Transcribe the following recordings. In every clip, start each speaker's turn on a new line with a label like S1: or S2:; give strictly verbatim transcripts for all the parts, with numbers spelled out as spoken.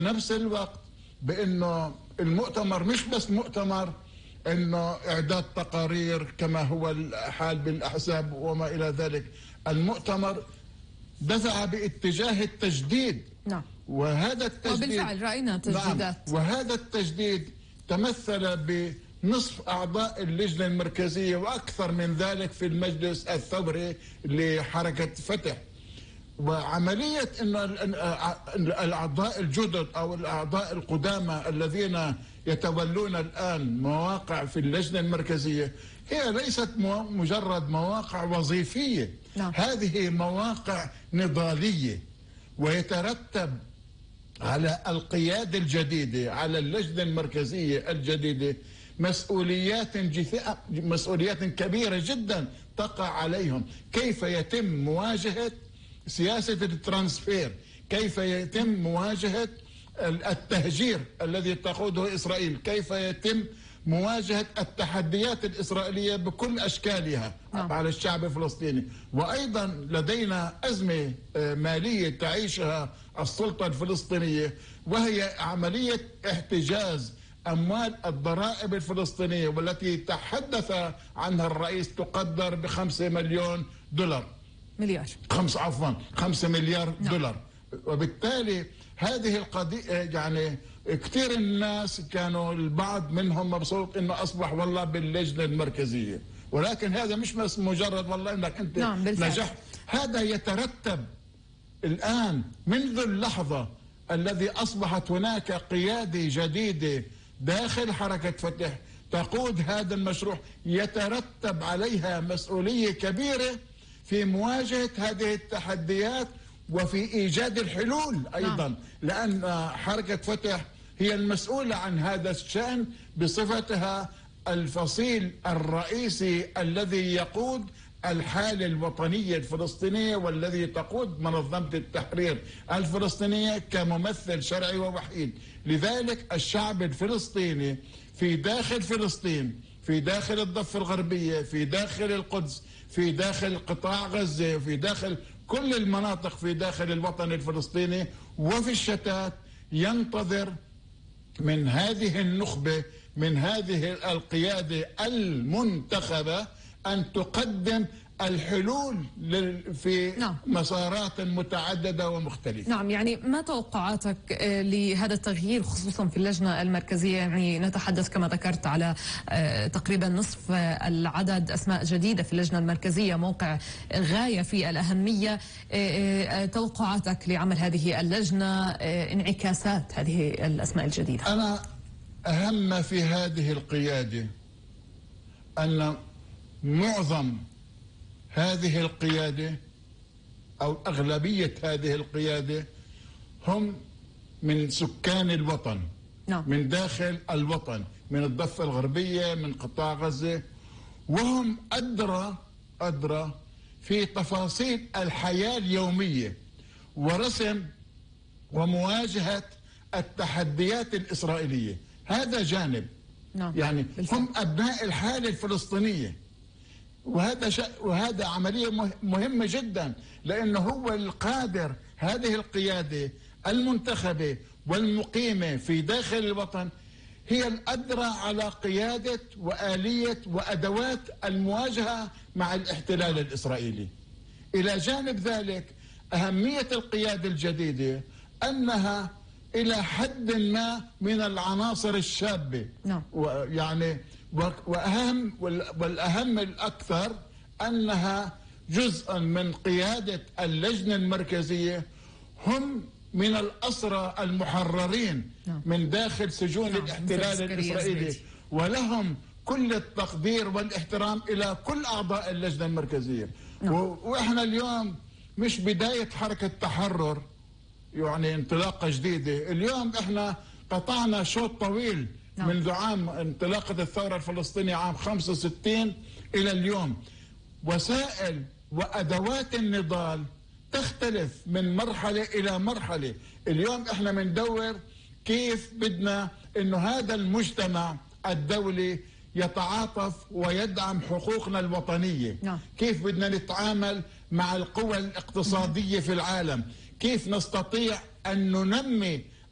S1: نفس الوقت بأنه المؤتمر مش بس مؤتمر أنه إعداد تقارير كما هو الحال بالأحزاب وما إلى ذلك. المؤتمر دفع باتجاه التجديد.
S2: نعم.
S1: وهذا التجديد
S2: وبالفعل رأينا تجديدات.
S1: نعم. وهذا التجديد تمثل بنصف أعضاء اللجنة المركزية وأكثر من ذلك في المجلس الثوري لحركة فتح. وعملية أن الأعضاء الجدد أو الأعضاء القدامى الذين يتولون الآن مواقع في اللجنة المركزية هي ليست مجرد مواقع وظيفية.
S2: نعم.
S1: هذه مواقع نضالية، ويترتب على القيادة الجديدة، على اللجنة المركزية الجديدة مسؤوليات جثاء مسؤوليات كبيرة جدا تقع عليهم. كيف يتم مواجهة سياسة الترانسفير، كيف يتم مواجهة التهجير الذي تقوده إسرائيل، كيف يتم مواجهة التحديات الإسرائيلية بكل أشكالها
S2: نعم.
S1: على الشعب الفلسطيني. وأيضا لدينا أزمة مالية تعيشها السلطة الفلسطينية، وهي عملية احتجاز أموال الضرائب الفلسطينية والتي تحدث عنها الرئيس تقدر بخمسة مليون دولار
S2: مليار
S1: خمس عفوا خمسة مليار
S2: نعم.
S1: دولار. وبالتالي هذه القضية يعني كثير الناس كانوا البعض منهم مبسوط انه اصبح والله باللجنة المركزية، ولكن هذا مش بس مجرد والله انك انت
S2: نعم
S1: نجحت. هذا يترتب الان منذ اللحظة الذي اصبحت هناك قيادة جديدة داخل حركة فتح تقود هذا المشروع، يترتب عليها مسؤولية كبيرة في مواجهة هذه التحديات وفي إيجاد الحلول أيضا. نعم. لأن حركة فتح هي المسؤولة عن هذا الشأن بصفتها الفصيل الرئيسي الذي يقود الحالة الوطنية الفلسطينية والذي تقود منظمة التحرير الفلسطينية كممثل شرعي ووحيد. لذلك الشعب الفلسطيني في داخل فلسطين، في داخل الضفة الغربية، في داخل القدس، في داخل قطاع غزة، في داخل كل المناطق في داخل الوطن الفلسطيني وفي الشتات، ينتظر من هذه النخبة، من هذه القيادة المنتخبة أن تقدم الحلول في
S2: نعم.
S1: مسارات متعددة ومختلفة.
S2: نعم، يعني ما توقعاتك لهذا التغيير خصوصا في اللجنة المركزية؟ يعني نتحدث كما ذكرت على تقريبا نصف العدد أسماء جديدة في اللجنة المركزية، موقع غاية في الأهمية. توقعاتك لعمل هذه اللجنة، انعكاسات هذه الأسماء الجديدة؟
S1: أنا أهم ما في هذه القيادة أن معظم هذه القيادة أو أغلبية هذه القيادة هم من سكان الوطن.
S2: نعم.
S1: من داخل الوطن، من الضفة الغربية، من قطاع غزة، وهم أدرى أدرى في تفاصيل الحياة اليومية ورسم ومواجهة التحديات الإسرائيلية. هذا جانب.
S2: نعم.
S1: يعني
S2: بالفعل.
S1: هم أبناء الحالة الفلسطينية، وهذا ش... وهذا عملية مهمة جدا، لأنه هو القادر، هذه القيادة المنتخبة والمقيمة في داخل الوطن هي الأدرى على قيادة وآلية وأدوات المواجهة مع الاحتلال الإسرائيلي. إلى جانب ذلك أهمية القيادة الجديدة أنها إلى حد ما من العناصر الشابة.
S2: نعم.
S1: ويعني وأهم والأهم الأكثر أنها جزءا من قيادة اللجنة المركزية هم من الأسرى المحررين
S2: نعم.
S1: من داخل سجون
S2: نعم.
S1: الاحتلال الإسرائيلي، ولهم كل التقدير والاحترام إلى كل أعضاء اللجنة المركزية.
S2: نعم.
S1: وإحنا اليوم مش بداية حركة تحرر، يعني انطلاقة جديدة. اليوم إحنا قطعنا شوط طويل. نعم. منذ عام انطلاقة الثورة الفلسطينية عام خمسة وستين إلى اليوم، وسائل وأدوات النضال تختلف من مرحلة إلى مرحلة. اليوم إحنا بندور كيف بدنا إنه هذا المجتمع الدولي يتعاطف ويدعم حقوقنا الوطنية.
S2: نعم.
S1: كيف بدنا نتعامل مع القوى الاقتصادية في العالم، كيف نستطيع أن ننمي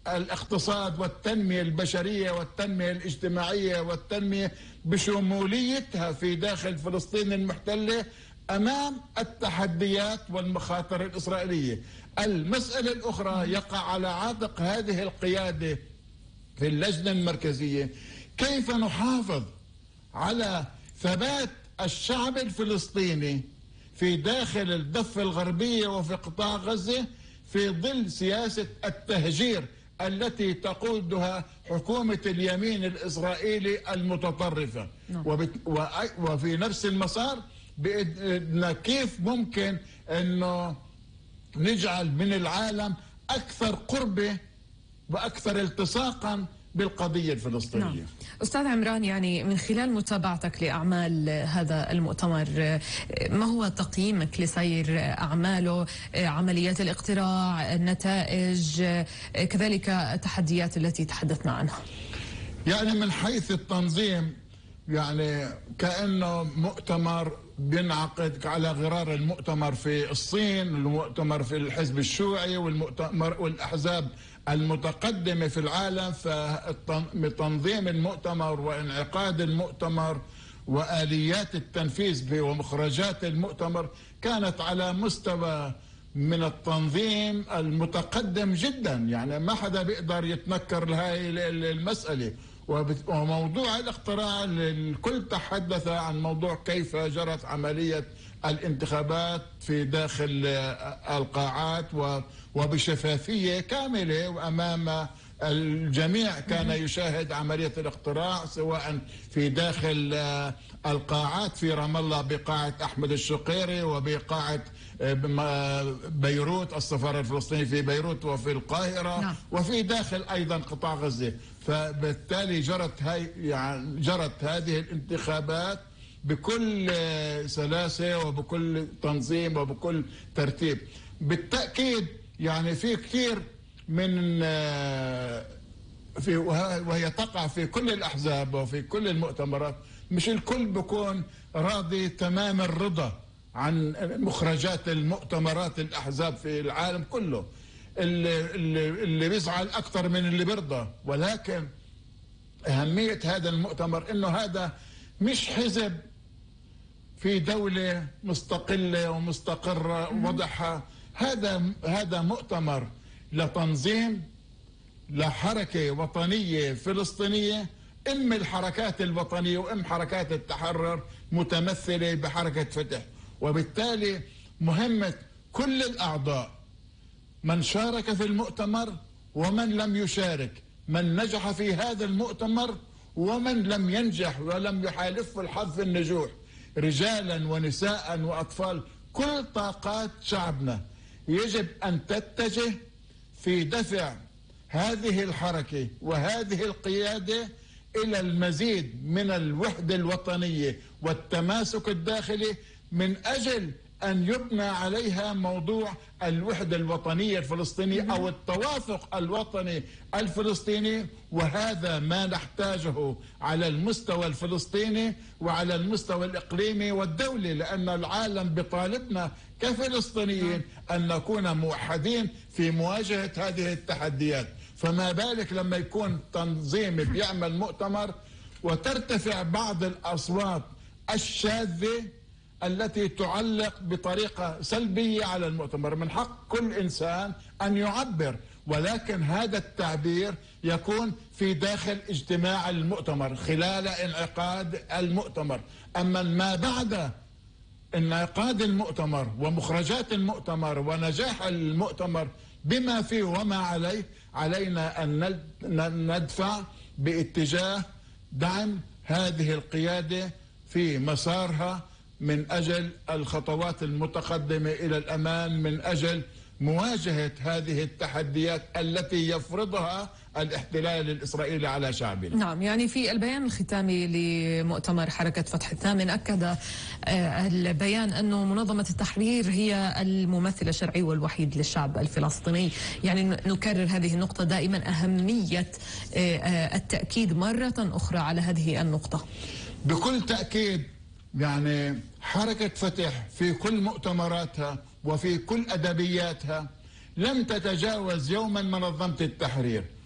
S1: الاقتصاد والتنمية البشرية والتنمية الاجتماعية والتنمية بشموليتها في داخل فلسطين المحتلة أمام التحديات والمخاطر الإسرائيلية. المسألة الأخرى يقع على عاتق هذه القيادة في اللجنة المركزية كيف نحافظ على ثبات الشعب الفلسطيني في داخل الضفة الغربية وفي قطاع غزة في ظل سياسة التهجير التي تقودها حكومة اليمين الإسرائيلي المتطرفة. وفي نفس المسار كيف ممكن أنه نجعل من العالم أكثر قربة وأكثر التصاقا بالقضية الفلسطينية. نعم.
S2: أستاذ عمران، يعني من خلال متابعتك لأعمال هذا المؤتمر، ما هو تقييمك لسير أعماله، عمليات الاقتراع، النتائج، كذلك التحديات التي تحدثنا عنها؟
S1: يعني من حيث التنظيم يعني كأنه مؤتمر بينعقد على غرار المؤتمر في الصين، المؤتمر في الحزب الشيوعي والمؤتمر والأحزاب المتقدمة في العالم. فتنظيم المؤتمر وانعقاد المؤتمر وآليات التنفيذ ومخرجات المؤتمر كانت على مستوى من التنظيم المتقدم جدا، يعني ما حدا بيقدر يتنكر لهي المسألة. وموضوع الاقتراع الكل تحدث عن موضوع كيف جرت عملية الانتخابات في داخل القاعات وبشفافية كاملة وأمام الجميع كان يشاهد عملية الاقتراع سواء في داخل القاعات في رام الله بقاعة أحمد الشقيري وبقاعة بيروت السفارة الفلسطينية في بيروت وفي القاهرة. نعم. وفي داخل أيضا قطاع غزة. فبالتالي جرت هاي يعني جرت هذه الانتخابات بكل سلاسة وبكل تنظيم وبكل ترتيب. بالتأكيد يعني في كثير من في وهي تقع في كل الأحزاب وفي كل المؤتمرات، مش الكل بيكون راضي تمام الرضا عن مخرجات المؤتمرات الأحزاب في العالم كله. اللي, اللي, اللي بيزعل أكثر من اللي بيرضى. ولكن أهمية هذا المؤتمر إنه هذا مش حزب في دولة مستقلة ومستقرة وضعها. هذا هذا مؤتمر لتنظيم لحركة وطنية فلسطينية، إم الحركات الوطنية وإم حركات التحرر متمثلة بحركة فتح. وبالتالي مهمة كل الأعضاء، من شارك في المؤتمر ومن لم يشارك، من نجح في هذا المؤتمر ومن لم ينجح ولم يحالفه الحظ في النجوح، رجالا ونساء وأطفال، كل طاقات شعبنا يجب أن تتجه في دفع هذه الحركة وهذه القيادة إلى المزيد من الوحدة الوطنية والتماسك الداخلي من أجل أن يبنى عليها موضوع الوحدة الوطنية الفلسطينية أو التوافق الوطني الفلسطيني. وهذا ما نحتاجه على المستوى الفلسطيني وعلى المستوى الإقليمي والدولي، لأن العالم بطالبنا كفلسطينيين أن نكون موحدين في مواجهة هذه التحديات. فما بالك لما يكون تنظيم بيعمل مؤتمر وترتفع بعض الأصوات الشاذة التي تعلق بطريقة سلبية على المؤتمر. من حق كل إنسان أن يعبر، ولكن هذا التعبير يكون في داخل اجتماع المؤتمر خلال انعقاد المؤتمر. أما ما بعد انعقاد المؤتمر ومخرجات المؤتمر ونجاح المؤتمر بما فيه وما عليه، علينا أن ندفع باتجاه دعم هذه القيادة في مسارها من أجل الخطوات المتقدمة إلى الأمام، من أجل مواجهة هذه التحديات التي يفرضها الاحتلال الإسرائيلي على شعبنا.
S2: نعم، يعني في البيان الختامي لمؤتمر حركة فتح الثامن أكد البيان أنه منظمة التحرير هي الممثل الشرعي والوحيد للشعب الفلسطيني. يعني نكرر هذه النقطة دائما، أهمية التأكيد مرة أخرى على هذه النقطة.
S1: بكل تأكيد يعني حركة فتح في كل مؤتمراتها وفي كل أدبياتها لم تتجاوز يوما منظمة التحرير.